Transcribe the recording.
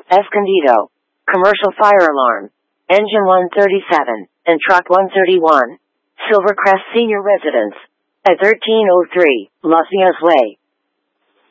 Escondido. Commercial fire alarm. Engine 137 and truck 131. Silvercrest Senior Residence. At 1303 Los Pinos Way.